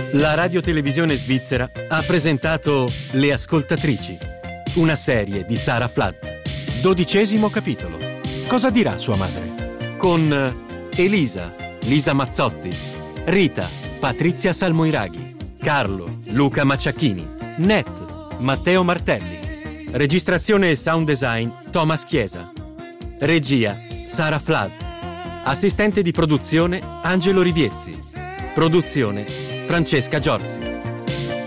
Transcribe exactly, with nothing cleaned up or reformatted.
La radiotelevisione svizzera ha presentato Le Ascoltatrici, una serie di Sara Flood. Dodicesimo capitolo. Cosa dirà sua madre? Con Elisa, Lisa Mazzotti, Rita, Patrizia Salmoiraghi, Carlo, Luca Macciacchini, Net, Matteo Martelli. Registrazione e sound design Thomas Chiesa. Regia Sara Flood. Assistente di produzione Angelo Riviezzi. Produzione Francesca Giorzi.